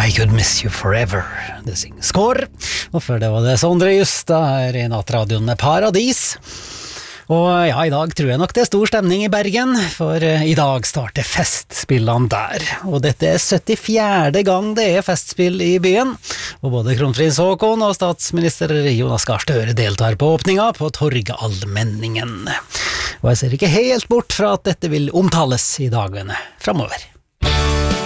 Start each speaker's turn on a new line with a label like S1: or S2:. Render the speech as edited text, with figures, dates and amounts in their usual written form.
S1: I Could Miss You Forever. Det synger Skår. Og før det var det Sondre Justad her I nattradioen med Paradis. Og ja, I dag tror jeg nok det stor stemning I Bergen, for I dag starter festspillene der. Og dette 74. gang det festspill I byen. Og både kronprins Håkon og statsminister Jonas Gahr Støre deltar på åpninga på Torgallmenningen. Og jeg ser ikke helt bort fra at dette vil omtales I dagene fremover.